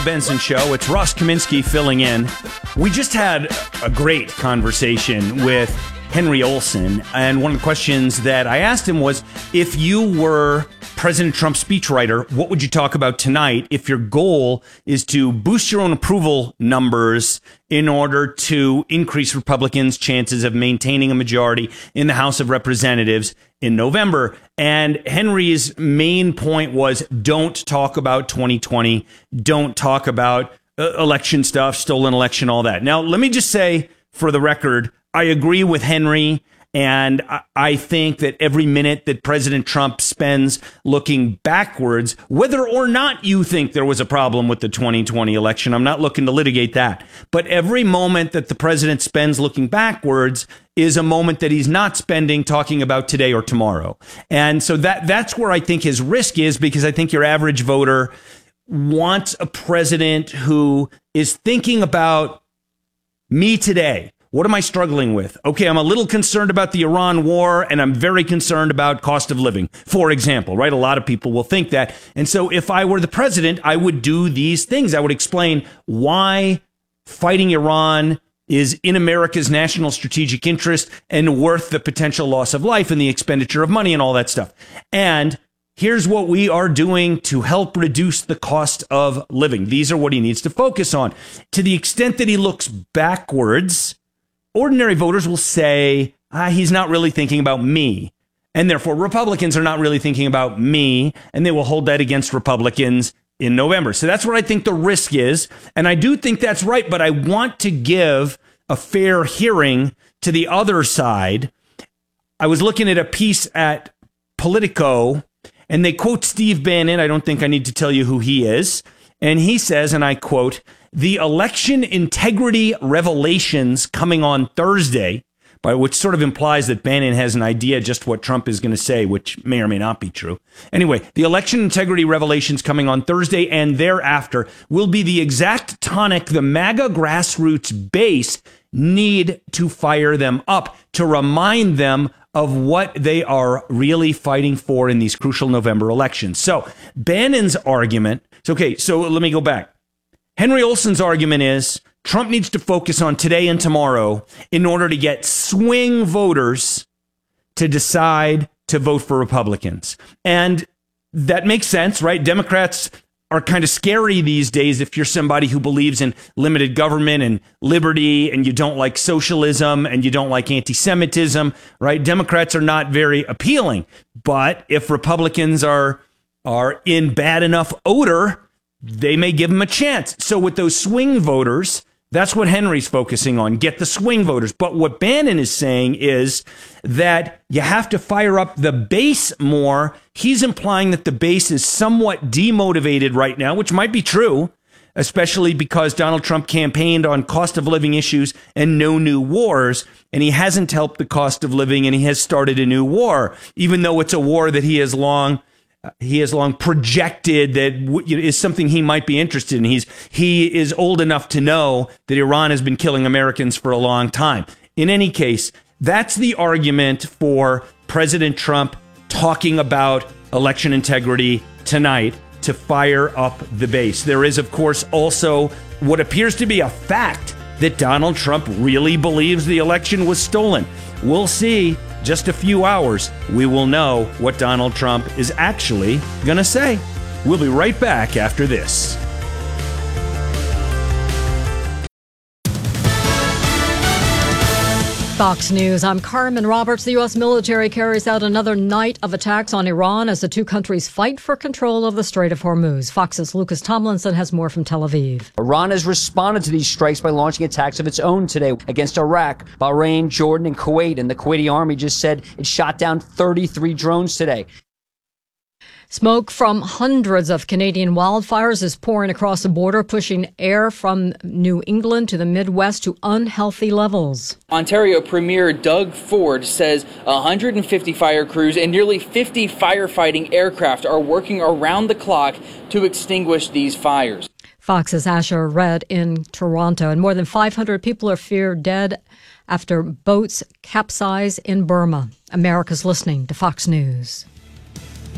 Benson Show. It's Ross Kaminsky filling in. We just had a great conversation with Henry Olsen, and one of the questions that I asked him was, if you were President Trump's speechwriter, what would you talk about tonight if your goal is to boost your own approval numbers in order to increase Republicans' chances of maintaining a majority in the House of Representatives in November? And Henry's main point was, don't talk about 2020. Don't talk about election stuff, stolen election, all that. Now, let me just say, for the record, I agree with Henry. And I think that every minute that President Trump spends looking backwards, whether or not you think there was a problem with the 2020 election, I'm not looking to litigate that. But every moment that the president spends looking backwards is a moment that he's not spending talking about today or tomorrow. And so that's where I think his risk is, because I think your average voter wants a president who is thinking about me today. What am I struggling with? Okay, I'm a little concerned about the Iran war, and I'm very concerned about cost of living, for example, right? A lot of people will think that. And so if I were the president, I would do these things. I would explain why fighting Iran is in America's national strategic interest and worth the potential loss of life and the expenditure of money and all that stuff. And here's what we are doing to help reduce the cost of living. These are what he needs to focus on. To the extent that he looks backwards, ordinary voters will say, he's not really thinking about me. And therefore, Republicans are not really thinking about me. And they will hold that against Republicans in November. So that's what I think the risk is. And I do think that's right. But I want to give a fair hearing to the other side. I was looking at a piece at Politico, and they quote Steve Bannon. I don't think I need to tell you who he is. And he says, and I quote, "The election integrity revelations coming on Thursday," by which sort of implies that Bannon has an idea just what Trump is going to say, which may or may not be true. Anyway, the election integrity revelations coming on Thursday and thereafter will be the exact tonic the MAGA grassroots base need to fire them up, to remind them of what they are really fighting for in these crucial November elections. So Bannon's argument, okay, so let me go back. Henry Olsen's argument is Trump needs to focus on today and tomorrow in order to get swing voters to decide to vote for Republicans. And that makes sense, right? Democrats are kind of scary these days if you're somebody who believes in limited government and liberty, and you don't like socialism and you don't like anti-Semitism, right? Democrats are not very appealing. But if Republicans are in bad enough odor, they may give them a chance. So with those swing voters, that's what Henry's focusing on, get the swing voters. But what Bannon is saying is that you have to fire up the base more. He's implying that the base is somewhat demotivated right now, which might be true, especially because Donald Trump campaigned on cost of living issues and no new wars, and he hasn't helped the cost of living, and he has started a new war, even though it's a war that he has long projected that is something he might be interested in. He is old enough to know that Iran has been killing Americans for a long time. In any case, that's the argument for President Trump talking about election integrity tonight to fire up the base. There is, of course, also what appears to be a fact that Donald Trump really believes the election was stolen. We'll see. Just a few hours, we will know what Donald Trump is actually going to say. We'll be right back after this. Fox News, I'm Carmen Roberts. The U.S. military carries out another night of attacks on Iran as the two countries fight for control of the Strait of Hormuz. Fox's Lucas Tomlinson has more from Tel Aviv. Iran has responded to these strikes by launching attacks of its own today against Iraq, Bahrain, Jordan, and Kuwait. And the Kuwaiti army just said it shot down 33 drones today. Smoke from hundreds of Canadian wildfires is pouring across the border, pushing air from New England to the Midwest to unhealthy levels. Ontario Premier Doug Ford says 150 fire crews and nearly 50 firefighting aircraft are working around the clock to extinguish these fires. Fox's Asher Red in Toronto, and more than 500 people are feared dead after boats capsize in Burma. America's listening to Fox News.